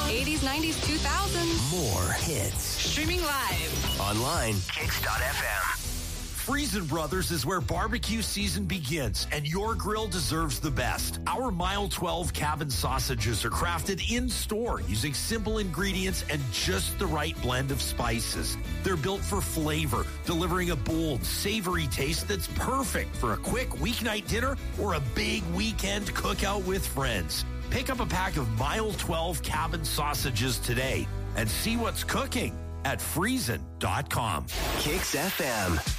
80s, 90s, 2000s. More hits. Streaming live. Online, Kicks.fm. Friesen Brothers is where barbecue season begins, and your grill deserves the best. Our Mile 12 cabin sausages are crafted in-store using simple ingredients and just the right blend of spices. They're built for flavor, delivering a bold, savory taste that's perfect for a quick weeknight dinner or a big weekend cookout with friends. Pick up a pack of Mile 12 cabin sausages today and see what's cooking at Friesen.com. Kicks FM.